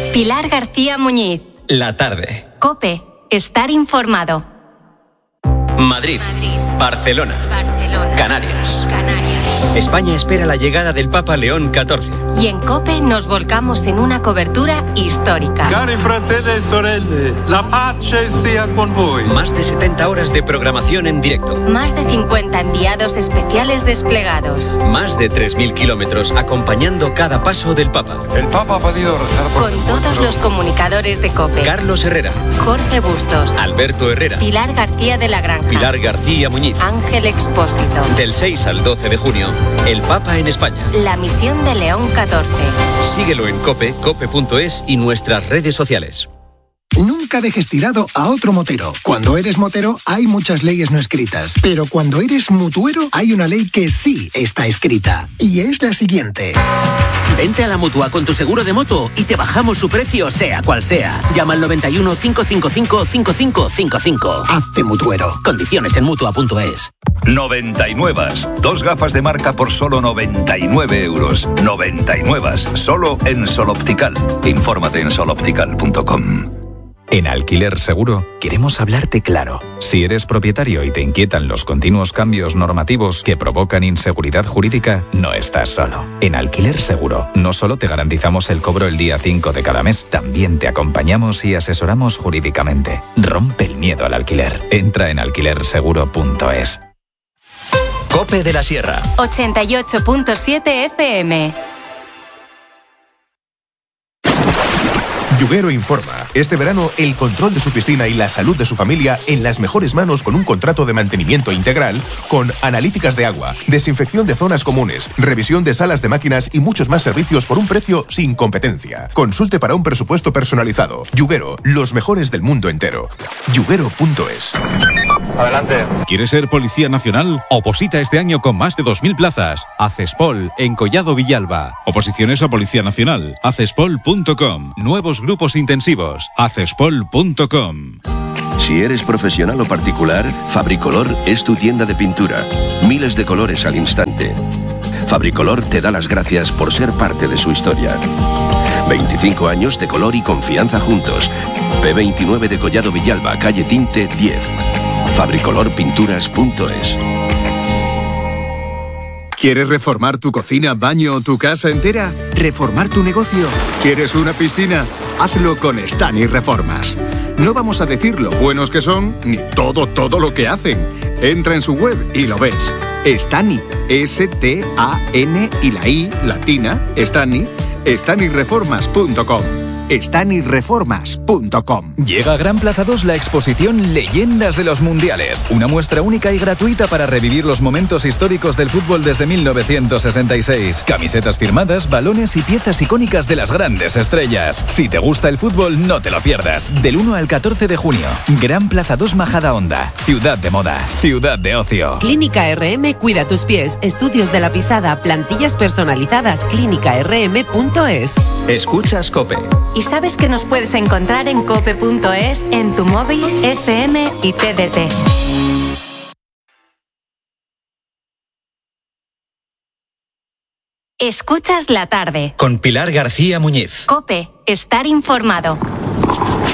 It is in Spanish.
Pilar García Muñiz. La tarde. COPE. Estar informado. Madrid. Barcelona. Canarias. España espera la llegada del Papa León XIV. Y en COPE nos volcamos en una cobertura histórica. Cari fratelli e sorelle, la pace sia con voi. Más de 70 horas de programación en directo. Más de 50 enviados especiales desplegados. Más de 3.000 kilómetros acompañando cada paso del Papa. El Papa ha pedido rezar por Con todos los comunicadores de COPE. Carlos Herrera. Jorge Bustos. Alberto Herrera. Pilar García de la Granja. Pilar García Muñiz. Ángel Expósito. Del 6 al 12 de junio, el Papa en España. La misión de León XIV. Síguelo en COPE, cope.es y nuestras redes sociales. Nunca dejes tirado a otro motero. Cuando eres motero hay muchas leyes no escritas, pero cuando eres mutuero hay una ley que sí está escrita, y es la siguiente. Vente a la Mutua con tu seguro de moto y te bajamos su precio sea cual sea. Llama al 91 555 5555. Hazte mutuero. Condiciones en Mutua.es. 99. 2 gafas de marca por solo 99 euros. 99. Solo en Sol Optical. Infórmate en soloptical.com. En Alquiler Seguro queremos hablarte claro. Si eres propietario y te inquietan los continuos cambios normativos que provocan inseguridad jurídica, no estás solo. En Alquiler Seguro no solo te garantizamos el cobro el día 5 de cada mes, también te acompañamos y asesoramos jurídicamente. Rompe el miedo al alquiler. Entra en alquilerseguro.es. COPE de la Sierra. 88.7 FM. Yuguero informa. Este verano, el control de su piscina y la salud de su familia en las mejores manos con un contrato de mantenimiento integral con analíticas de agua, desinfección de zonas comunes, revisión de salas de máquinas y muchos más servicios por un precio sin competencia. Consulte para un presupuesto personalizado. Yuguero, los mejores del mundo entero. Yuguero.es. Adelante. ¿Quieres ser Policía Nacional? Oposita este año con más de 2.000 plazas. Acespol, en Collado Villalba. Oposiciones a Policía Nacional. Acespol.com. Nuevos grupos intensivos. Acespol.com. Si eres profesional o particular, Fabricolor es tu tienda de pintura. Miles de colores al instante. Fabricolor te da las gracias por ser parte de su historia. 25 años de color y confianza juntos. P29 de Collado Villalba, calle Tinte 10. Fabricolorpinturas.es. ¿Quieres reformar tu cocina, baño o tu casa entera? ¿Reformar tu negocio? ¿Quieres una piscina? Hazlo con Stani Reformas. No vamos a decir lo buenos que son, ni todo lo que hacen. Entra en su web y lo ves. Stani, S-T-A-N y la I latina, Stani, StaniReformas.com. StaniReformas.com. Llega a Gran Plaza 2 la exposición Leyendas de los Mundiales, una muestra única y gratuita para revivir los momentos históricos del fútbol desde 1966. Camisetas firmadas, balones y piezas icónicas de las grandes estrellas. Si te gusta el fútbol, no te lo pierdas. Del 1 al 14 de junio. Gran Plaza 2 Majadahonda. Ciudad de moda. Ciudad de ocio. Clínica RM cuida tus pies. Estudios de la pisada, plantillas personalizadas. clínicarm.es. Escuchas COPE. ¿Y sabes que nos puedes encontrar en cope.es, en tu móvil, FM y TDT? Escuchas la tarde. Con Pilar García Muñiz. COPE. Estar informado.